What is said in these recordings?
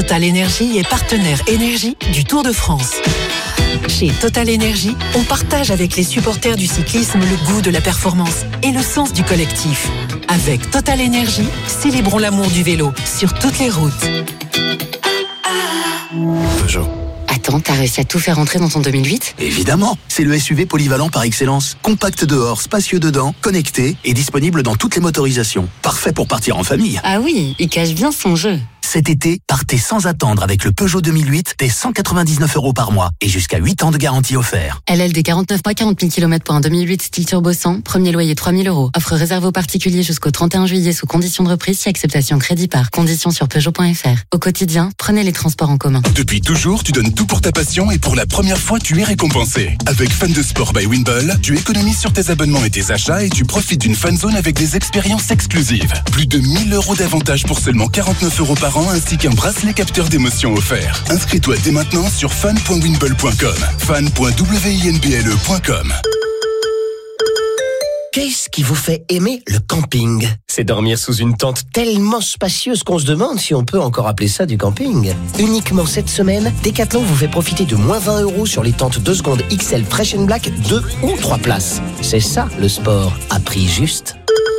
Total Énergie est partenaire énergie du Tour de France. Chez Total Énergie, on partage avec les supporters du cyclisme le goût de la performance et le sens du collectif. Avec Total Énergie, célébrons l'amour du vélo sur toutes les routes. Peugeot. Attends, t'as réussi à tout faire entrer dans ton 2008 ? Évidemment, c'est le SUV polyvalent par excellence. Compact dehors, spacieux dedans, connecté et disponible dans toutes les motorisations. Parfait pour partir en famille. Ah oui, il cache bien son jeu. Cet été, partez sans attendre avec le Peugeot 2008 dès 199 € par mois et jusqu'à 8 ans de garantie offert. LLD 49 mois, 40 000 km pour un 2008 style turbo 100, premier loyer 3 000 €. Offre réservée aux particuliers jusqu'au 31 juillet sous condition de reprise si acceptation crédit par. Conditions sur Peugeot.fr. Au quotidien, prenez les transports en commun. Depuis toujours, tu donnes tout pour ta passion et pour la première fois, tu es récompensé. Avec Fan de Sport by Winball, tu économises sur tes abonnements et tes achats et tu profites d'une fan zone avec des expériences exclusives. Plus de 1 000 € d'avantages pour seulement 49 € par an ainsi qu'un bracelet capteur d'émotions offert. Inscris-toi dès maintenant sur fan.winball.com. fan.winblle.com. Qu'est-ce qui vous fait aimer le camping ? C'est dormir sous une tente tellement spacieuse qu'on se demande si on peut encore appeler ça du camping. Uniquement cette semaine, Decathlon vous fait profiter de moins 20 € sur les tentes 2 secondes XL Fresh and Black 2 ou 3 places. C'est ça le sport, à prix juste.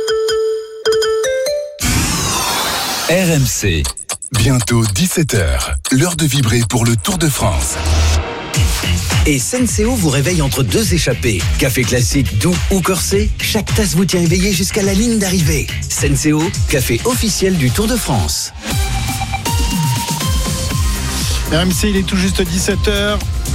RMC. Bientôt 17h. L'heure de vibrer pour le Tour de France. Et Senseo vous réveille entre 2 échappées. Café classique, doux ou corsé, chaque tasse vous tient éveillé jusqu'à la ligne d'arrivée. Senseo, café officiel du Tour de France. RMC, il est tout juste 17h.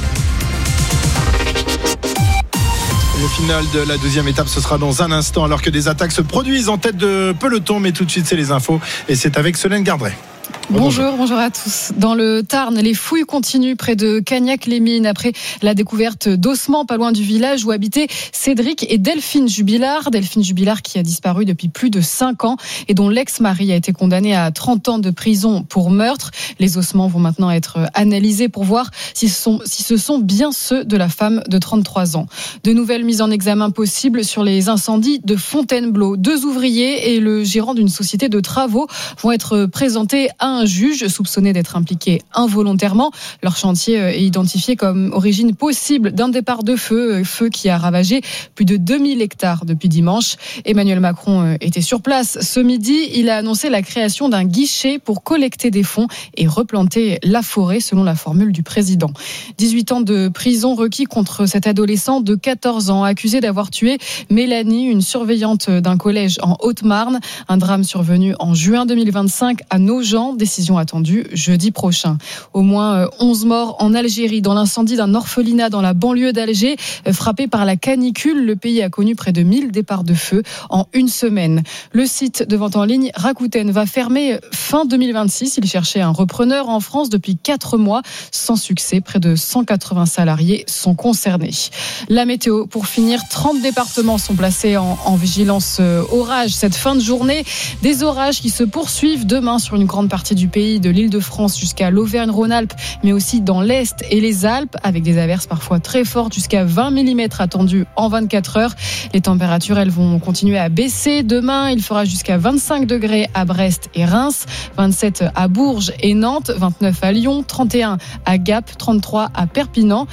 Le final de la deuxième étape, ce sera dans un instant, alors que des attaques se produisent en tête de peloton. Mais tout de suite, c'est les infos. Et c'est avec Solène Gardret. Bonjour à tous. Dans le Tarn, les fouilles continuent près de Cagnac-les-Mines après la découverte d'ossements pas loin du village où habitaient Cédric et Delphine Jubilard. Delphine Jubilard qui a disparu depuis plus de 5 ans et dont l'ex-mari a été condamné à 30 ans de prison pour meurtre. Les ossements vont maintenant être analysés pour voir si ce sont bien ceux de la femme de 33 ans. De nouvelles mises en examen possibles sur les incendies de Fontainebleau. 2 ouvriers et le gérant d'une société de travaux vont être présentés à un juge soupçonné d'être impliqué involontairement. Leur chantier est identifié comme origine possible d'un départ de feu qui a ravagé plus de 2000 hectares depuis dimanche. Emmanuel Macron était sur place ce midi. Il a annoncé la création d'un guichet pour collecter des fonds et replanter la forêt selon la formule du président. 18 ans de prison requis contre cet adolescent de 14 ans accusé d'avoir tué Mélanie, une surveillante d'un collège en Haute-Marne. Un drame survenu en juin 2025 à Nogent. Décision attendue jeudi prochain. Au moins 11 morts en Algérie dans l'incendie d'un orphelinat dans la banlieue d'Alger. Frappé par la canicule, le pays a connu près de 1000 départs de feu en une semaine. Le site de vente en ligne Rakuten va fermer fin 2026. Il cherchait un repreneur en France depuis 4 mois. Sans succès, près de 180 salariés sont concernés. La météo, pour finir, 30 départements sont placés en vigilance orage cette fin de journée. Des orages qui se poursuivent demain sur une grande partie du pays, de l'Île-de-France jusqu'à l'Auvergne-Rhône-Alpes, mais aussi dans l'Est et les Alpes, avec des averses parfois très fortes, jusqu'à 20 mm attendus en 24 heures. Les températures, elles vont continuer à baisser. Demain, il fera jusqu'à 25 degrés à Brest et Reims, 27 à Bourges et Nantes, 29 à Lyon, 31 à Gap, 33 à Perpignan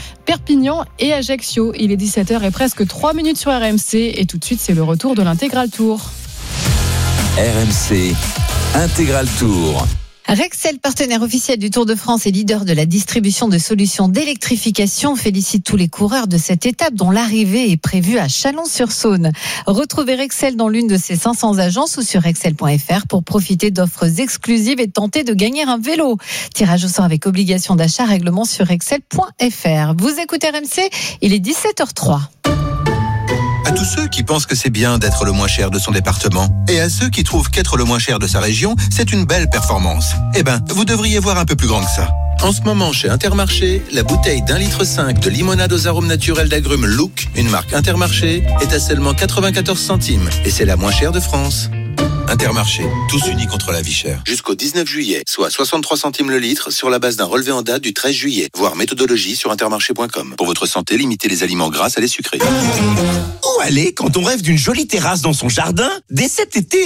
et Ajaccio. Il est 17h et presque 3 minutes sur RMC. Et tout de suite, c'est le retour de l'Intégral Tour. RMC Intégral Tour. Rexel, partenaire officiel du Tour de France et leader de la distribution de solutions d'électrification, félicite tous les coureurs de cette étape dont l'arrivée est prévue à Chalon-sur-Saône. Retrouvez Rexel dans l'une de ses 500 agences ou sur rexel.fr pour profiter d'offres exclusives et tenter de gagner un vélo. Tirage au sort avec obligation d'achat, règlement sur rexel.fr. Vous écoutez RMC, il est 17h03. À tous ceux qui pensent que c'est bien d'être le moins cher de son département et à ceux qui trouvent qu'être le moins cher de sa région, c'est une belle performance. Eh ben, vous devriez voir un peu plus grand que ça. En ce moment, chez Intermarché, la bouteille d'1,5 litre de limonade aux arômes naturels d'agrumes Look, une marque Intermarché, est à seulement 94 centimes et c'est la moins chère de France. Intermarché, tous unis contre la vie chère. Jusqu'au 19 juillet, soit 63 centimes le litre sur la base d'un relevé en date du 13 juillet. Voir méthodologie sur intermarché.com. Pour votre santé, limitez les aliments gras à les sucrés. Où aller quand on rêve d'une jolie terrasse dans son jardin dès cet été ?